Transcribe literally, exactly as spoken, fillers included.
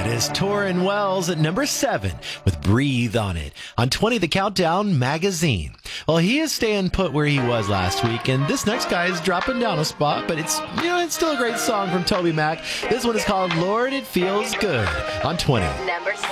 That is Torrin Wells at number seven with Breathe on it. On twenty, the Countdown Magazine. Well, he is staying put where he was last week, and this next guy is dropping down a spot, but it's, you know, it's still a great song from Toby Mac. This one is called Lord, It Feels Good on twenty. Number